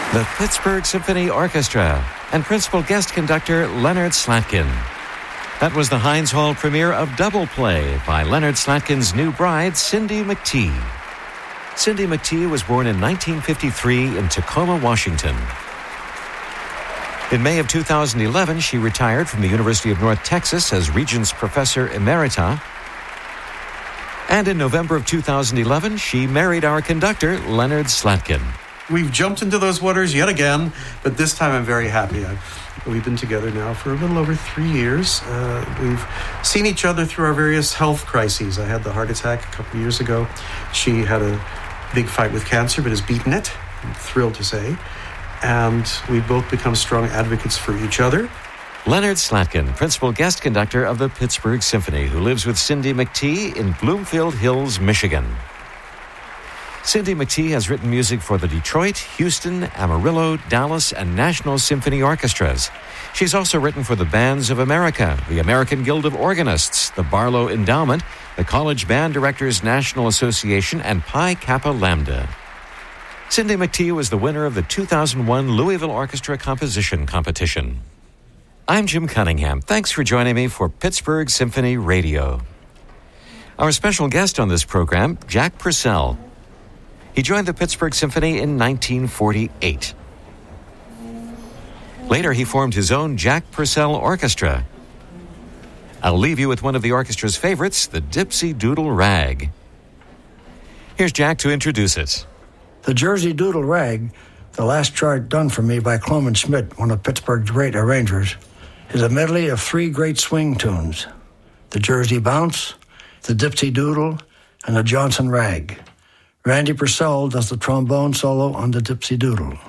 the Pittsburgh Symphony Orchestra, and principal guest conductor Leonard Slatkin. That was the Heinz Hall premiere of Double Play by Leonard Slatkin's new bride, Cindy McTee. Cindy McTee was born in 1953 in Tacoma, Washington. In May of 2011, she retired from the University of North Texas as Regents Professor Emerita. And in November of 2011, she married our conductor, Leonard Slatkin. We've jumped into those waters yet again, but this time I'm very happy. We've been together now for a little over 3 years. We've seen each other through our various health crises. I had the heart attack a couple of years ago. She had a big fight with cancer, but has beaten it, I'm thrilled to say. And we've both become strong advocates for each other. Leonard Slatkin, principal guest conductor of the Pittsburgh Symphony, who lives with Cindy McTee in Bloomfield Hills, Michigan. Cindy McTee has written music for the Detroit, Houston, Amarillo, Dallas, and National Symphony Orchestras. She's also written for the Bands of America, the American Guild of Organists, the Barlow Endowment, the College Band Directors National Association, and Pi Kappa Lambda. Cindy McTee was the winner of the 2001 Louisville Orchestra Composition Competition. I'm Jim Cunningham. Thanks for joining me for Pittsburgh Symphony Radio. Our special guest on this program, Jack Purcell. He joined the Pittsburgh Symphony in 1948. Later, he formed his own Jack Purcell Orchestra. I'll leave you with one of the orchestra's favorites, the Dipsy Doodle Rag. Here's Jack to introduce it. The Jersey Doodle Rag, the last chart done for me by Cloman Schmidt, one of Pittsburgh's great arrangers, is a medley of 3 great swing tunes: the Jersey Bounce, the Dipsy Doodle, and the Johnson Rag. Randy Purcell does the trombone solo on the Dipsy Doodle.